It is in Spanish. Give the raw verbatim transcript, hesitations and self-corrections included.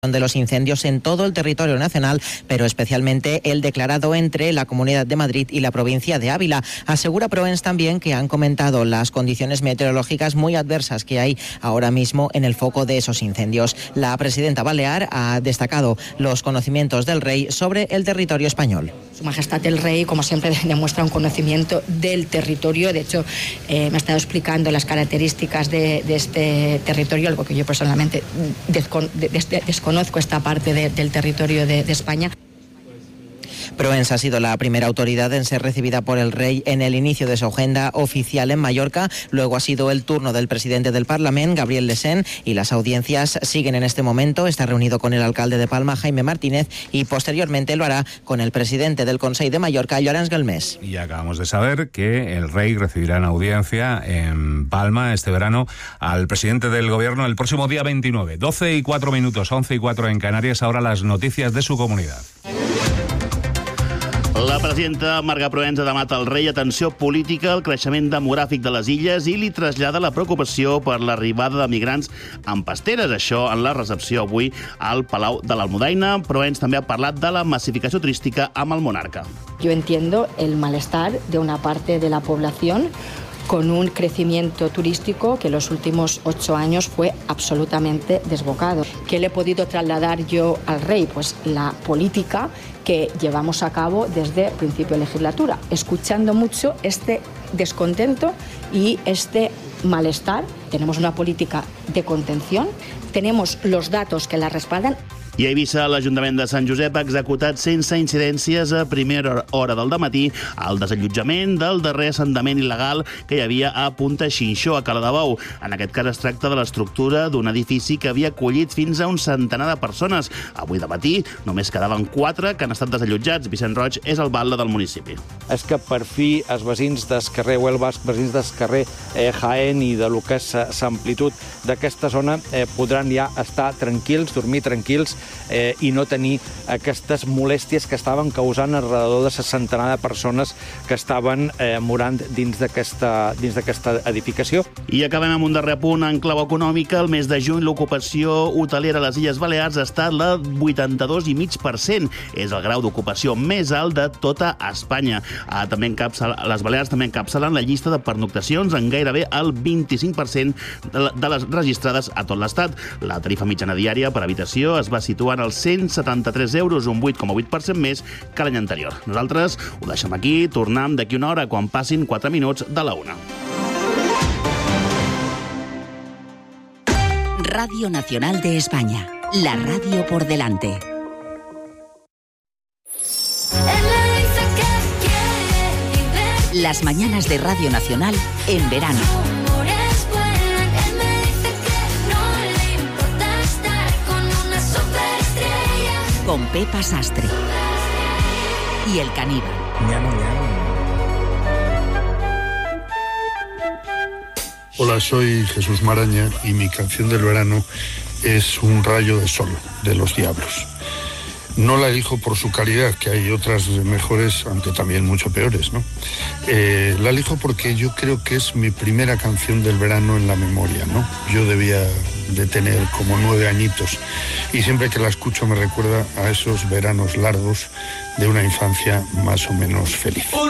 de los incendios en todo el territorio nacional, pero especialmente el declarado entre la Comunidad de Madrid y la provincia de Ávila. Asegura Proens también que han comentado las condiciones meteorológicas muy adversas que hay ahora mismo en el foco de esos incendios. La presidenta balear ha destacado los conocimientos del rey sobre el territorio español. Su Majestad el Rey, como siempre, demuestra un conocimiento del territorio. De hecho, eh, me ha estado explicando las características de, de este territorio, algo que yo personalmente descon, des, desconozco esta parte de, del territorio de, de España. Proens ha sido la primera autoridad en ser recibida por el rey en el inicio de su agenda oficial en Mallorca. Luego ha sido el turno del presidente del Parlamento, Gabriel Lesén, y las audiencias siguen en este momento. Está reunido con el alcalde de Palma, Jaime Martínez, y posteriormente lo hará con el presidente del Consell de Mallorca, Llorenç Galmés. Y acabamos de saber que el rey recibirá en audiencia en Palma este verano al presidente del gobierno el próximo día veintinueve. doce y cuatro minutos, once y cuatro en Canarias. Ahora las noticias de su comunidad. La presidenta Marga Proens ha demanat al rei atenció política al creixement demogràfic de les illes i li trasllada la preocupació per l'arribada de migrants en pasteres. Això en la recepció avui al Palau de l'Almudaina. Proens també ha parlat de la massificació turística amb el monarca. Yo entiendo el malestar de una parte de la población con un crecimiento turístico que en los últimos ocho años fue absolutamente desbocado. ¿Qué le he podido trasladar yo al rey? Pues la política que llevamos a cabo desde el principio de legislatura, escuchando mucho este descontento y este malestar. Tenemos una política de contención, tenemos los datos que la respaldan. I a Eivissa, l'Ajuntament de Sant Josep ha executat sense incidències a primera hora del dematí el desallotjament del darrer assentament il·legal que hi havia a Punta Xinxó, a Caladebou. En aquest cas es tracta de l'estructura d'un edifici que havia acollit fins a un centenar de persones. Avui de matí només quedaven quatre que han estat desallotjats. Vicent Roig és el batlle del municipi. És que per fi els veïns del carrer Huelva, els veïns del carrer eh, Jaén i de lo que és l'amplitud d'aquesta zona eh, podran ja estar tranquils, dormir tranquils Eh, i no tenir aquestes molèsties que estaven causant alrededor de la centenar de persones que estaven eh, morant dins d'aquesta dins d'aquesta edificació. I acabem amb un darrer punt en clau econòmica. El mes de juny l'ocupació hotelera a les Illes Balears ha estat la vuitanta-dos coma cinc per cent. És el grau d'ocupació més alt de tota Espanya. Ah, també encapçala, les Balears també encapçalen la llista de pernoctacions en gairebé el vint-i-cinc per cent de les registrades a tot l'estat. La tarifa mitjana diària per habitació es va situant als cent setanta-tres euros, un vuit coma vuit per cent més que l'any anterior. Nosaltres ho deixem aquí, tornem d'aquí una hora quan passin quatre minuts de la una. Radio Nacional de España, la radio por delante. Las mañanas de Radio Nacional en verano. Con Pepa Sastre y el caníbal. Ñam, ñam. Hola, soy Jesús Maraña y mi canción del verano es Un rayo de sol, de Los Diablos. No la elijo por su calidad, que hay otras mejores, aunque también mucho peores, ¿no? Eh, la elijo porque yo creo que es mi primera canción del verano en la memoria, ¿no? Yo debía de tener como nueve añitos y siempre que la escucho me recuerda a esos veranos largos de una infancia más o menos feliz.